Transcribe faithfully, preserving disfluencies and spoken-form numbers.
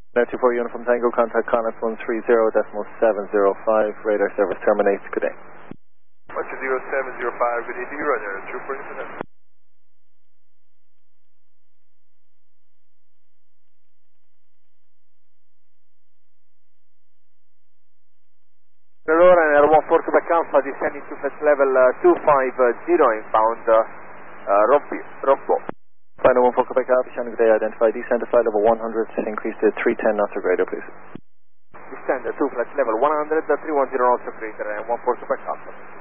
nine two four Uniform Tango, contact Connex one three zero decimal seven zero five, radar service terminates, good day. one two zero seven zero five, good day to you, Roger, trooper incident. Allora, Air one four Quebec Alpha, descending to flight level uh, two five zero, inbound uh, uh, Rompi, Rompo. Flight one four Quebec Alpha, Shannon, good day, identify descend to flight level one hundred, increase to three ten knots or greater, please. Descend to flight level one hundred, three one zero knots or greater, and one four Quebec Alpha.